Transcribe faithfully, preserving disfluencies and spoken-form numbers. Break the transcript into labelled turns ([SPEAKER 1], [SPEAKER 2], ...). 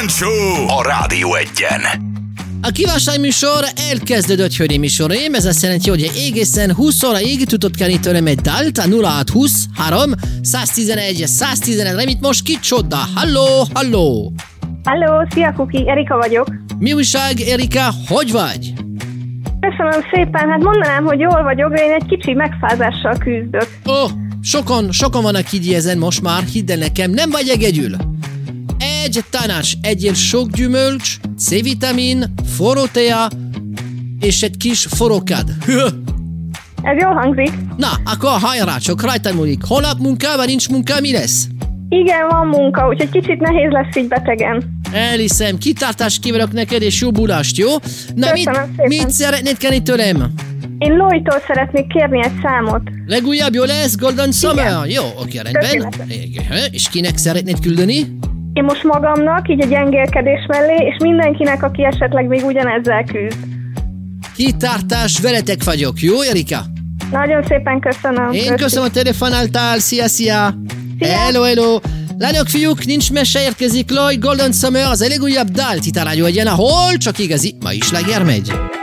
[SPEAKER 1] Kejfejancsi Show a Rádió Egyen.
[SPEAKER 2] A kívánság műsor elkezdődött, hölgyeim és uraim, ez azt jelenti, hogy egészen húsz óraig tudod kérni tőlem egy dalt a nulla hat huszonhárom száztizenegy száztizenegy, remit most kicsoda. Halló, halló!
[SPEAKER 3] Halló, szia Kuki, Erika vagyok.
[SPEAKER 2] Mi újság, Erika, hogy vagy?
[SPEAKER 3] Köszönöm szépen, hát mondanám, hogy jól vagyok, de én egy kicsi megfázással küzdök.
[SPEAKER 2] Ó, oh, sokan, sokan vannak így ezen most már, hidd el nekem, nem vagy egyedül. Egy tanács, egyél sok gyümölcs, C-vitamin, forró tea, és egy kis forrókád.
[SPEAKER 3] Ez jól hangzik.
[SPEAKER 2] Na, akkor hajrá, csak rajta múlik. Holnap munka, vagy nincs munka, mi lesz?
[SPEAKER 3] Igen, van munka, úgyhogy kicsit nehéz lesz így betegen.
[SPEAKER 2] Elhiszem, kitartást kívánok neked, és jó bulást, jó? Na,
[SPEAKER 3] Köszönöm
[SPEAKER 2] mit,
[SPEAKER 3] szépen.
[SPEAKER 2] mit szeretnéd kérni tőlem?
[SPEAKER 3] Én Lóitól szeretnék kérni egy számot.
[SPEAKER 2] Legújabb jó lesz, Golden Summer? Jó, oké, rendben.
[SPEAKER 3] Tökéletes.
[SPEAKER 2] Igen, és kinek szeretnéd küldeni?
[SPEAKER 3] Én most magamnak, így a gyengélkedés mellé, és mindenkinek, aki esetleg még ugyanezzel küzd.
[SPEAKER 2] Kitartás, veletek vagyok, jó, Erika?
[SPEAKER 3] Nagyon szépen köszönöm.
[SPEAKER 2] Én köszönöm, a telefonáltál, szia, szia!
[SPEAKER 3] Szia.
[SPEAKER 2] Hello, hello! Lányok, fiúk, nincs mese, érkezik Lloyd, Golden Summer, az a legújabb dal, itt a Rádió Egyen, ahol csak igazi, ma is Lager megy.